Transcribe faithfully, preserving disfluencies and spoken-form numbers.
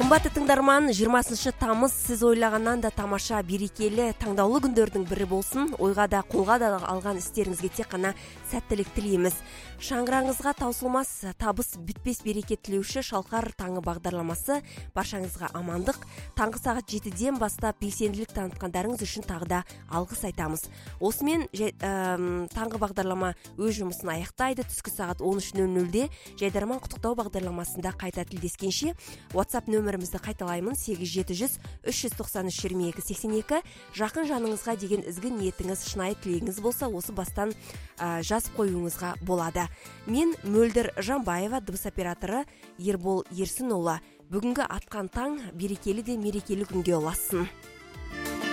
Кымбатты тыңдарман, жыйырмасынчы тамыз сиз ойлагандан да тамаша, берекелі, таңдаулы күндөрдүн бири болсун. Ойга да, колго да алган истериңизге тек гана сәттілік тілейміз. Шаңыраңызга таусылмас табыс бүтпес береке тилөөчү Шалкар таңы багдарламасы баршаңызга амандык. Таңгы саат жетиден бастап белсендилик таныткандарыңыз үчүн тагы да алгыс айтабыз. Осымен таңгы багдарлама өз жумусун аяктайды. Түскү саат он үч нөл нөлдө Жайдарман куттуктоо багдарламасында кайта тилдескенче WhatsApp нөмірімізді қайталаймын: сегиз жети жүз үч жүз токсон үч жыйырма эки сексен эки. Жакын жаныңызга деген изги ниетиңиз, шынайы тилегиңиз болса, осы бастан ә, жазып коюңузга болады. Мен Мөлдір Жамбаева, дыбыс операторы Ербол Ерсин уулу. Бүгүнгү аткан таң берекелі де мерекелі күнгө уласын.